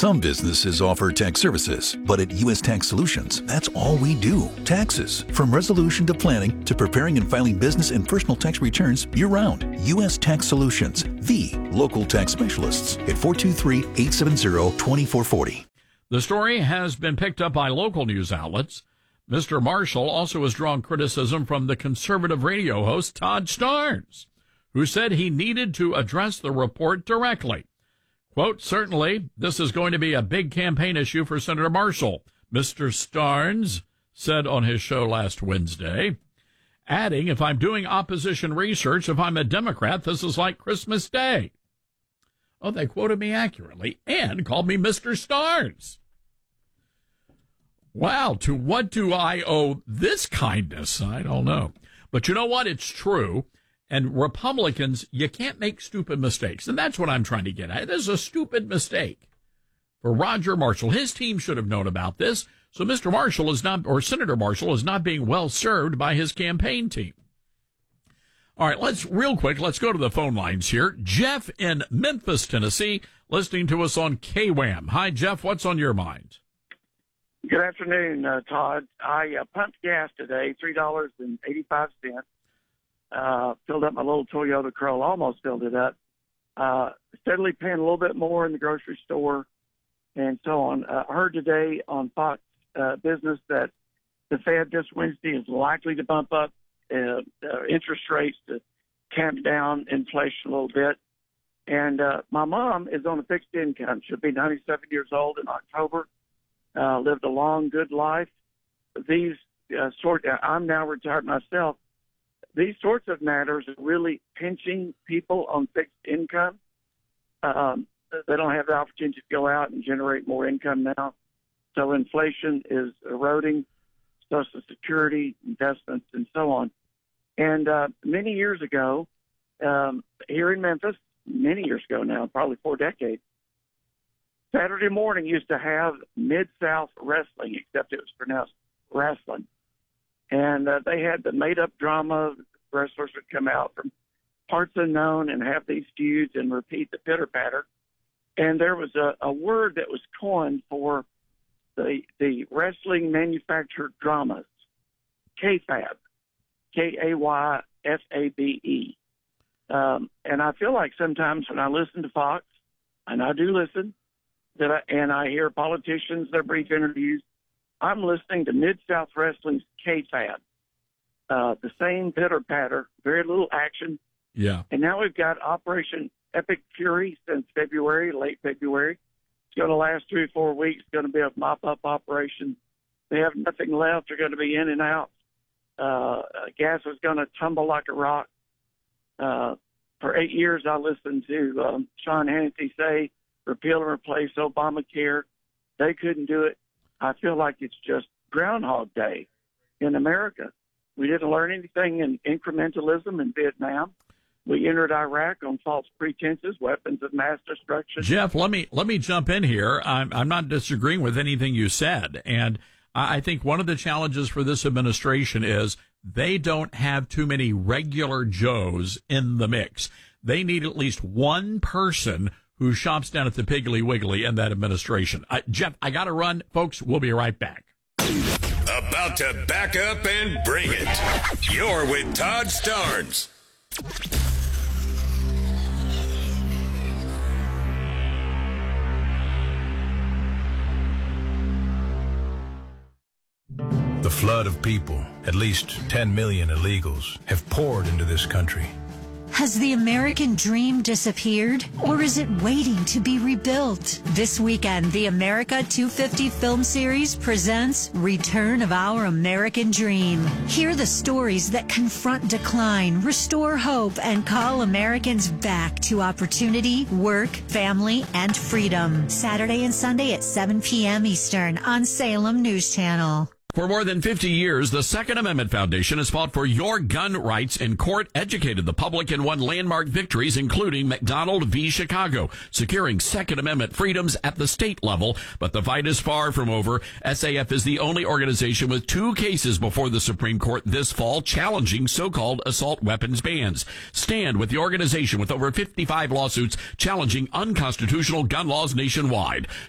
Some businesses offer tax services, but at U.S. Tax Solutions, that's all we do. Taxes. From resolution to planning to preparing and filing business and personal tax returns year-round. U.S. Tax Solutions, the local tax specialists at 423-870-2440. The story has been picked up by local news outlets. Mr. Marshall also has drawn criticism from the conservative radio host Todd Starnes, who said he needed to address the report directly. Quote, certainly, this is going to be a big campaign issue for Senator Marshall, Mr. Starnes said on his show last Wednesday, adding, if I'm doing opposition research, if I'm a Democrat, this is like Christmas Day. Oh, they quoted me accurately and called me Mr. Starnes. Wow, to what do I owe this kindness? I don't know. But you know what? It's true. And Republicans, you can't make stupid mistakes. And that's what I'm trying to get at. It is a stupid mistake for Roger Marshall. His team should have known about this. So Mr. Marshall is not, or Senator Marshall is not being well served by his campaign team. All right, let's go to the phone lines here. Jeff in Memphis, Tennessee, listening to us on KWAM. Hi, Jeff. What's on your mind? Good afternoon, Todd. I pumped gas today, $3.85. Filled up my little Toyota Corolla, almost filled it up. Steadily paying a little bit more in the grocery store and so on. I heard today on Fox Business that the Fed this Wednesday is likely to bump up interest rates to tamp down inflation a little bit. And my mom is on a fixed income. She'll be 97 years old in October. Lived a long, good life. These I'm now retired myself. These sorts of matters are really pinching people on fixed income. They don't have the opportunity to go out and generate more income now. So inflation is eroding Social Security, investments, and so on. And many years ago, here in Memphis, many years ago now, probably 4 decades, Saturday morning used to have Mid-South Wrestling, except it was pronounced wrestling. And they had the made-up drama. Wrestlers would come out from parts unknown and have these feuds and repeat the pitter-patter. And there was a word that was coined for the wrestling manufactured dramas, KFAB, KAYFABE. And I feel like sometimes when I listen to Fox, and I do listen, and I hear politicians, their brief interviews, I'm listening to Mid-South Wrestling's KFAB. The same pitter-patter, very little action. Yeah. And now we've got Operation Epic Fury since February, late February. It's going to last 3 or 4 weeks. It's going to be a mop-up operation. They have nothing left. They're going to be in and out. Gas is going to tumble like a rock. For 8 years, I listened to Sean Hannity say, repeal and replace Obamacare. They couldn't do it. I feel like it's just Groundhog Day in America. We didn't learn anything in incrementalism in Vietnam. We entered Iraq on false pretenses, weapons of mass destruction. Jeff, let me jump in here. I'm not disagreeing with anything you said. And I think one of the challenges for this administration is they don't have too many regular Joes in the mix. They need at least one person who shops down at the Piggly Wiggly in that administration. Jeff, I got to run. Folks, we'll be right back. About to back up and bring it. You're with Todd Starnes. The flood of people, at least 10 million illegals, have poured into this country. Has the American dream disappeared, or is it waiting to be rebuilt? This weekend, the America 250 film series presents Return of Our American Dream. Hear the stories that confront decline, restore hope, and call Americans back to opportunity, work, family, and freedom. Saturday and Sunday at 7 p.m. Eastern on Salem News Channel. For more than 50 years, the Second Amendment Foundation has fought for your gun rights in court, educated the public, and won landmark victories, including McDonald v. Chicago, securing Second Amendment freedoms at the state level. But the fight is far from over. SAF is the only organization with 2 cases before the Supreme Court this fall challenging so-called assault weapons bans. Stand with the organization with over 55 lawsuits challenging unconstitutional gun laws nationwide.